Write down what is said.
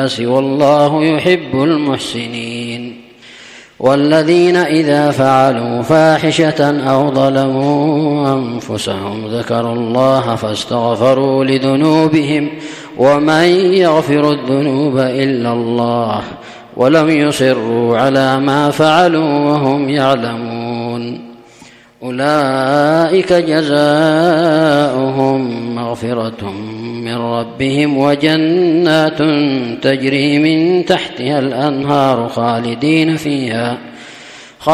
والله يحب المحسنين. والذين إذا فعلوا فاحشة أو ظلموا أنفسهم ذكروا الله فاستغفروا لذنوبهم ومن يغفر الذنوب إلا الله ولم يصروا على ما فعلوا وهم يعلمون أولئك جزاؤهم مغفرة من ربهم وجنات تجري من تحتها الأنهار خالدين فيها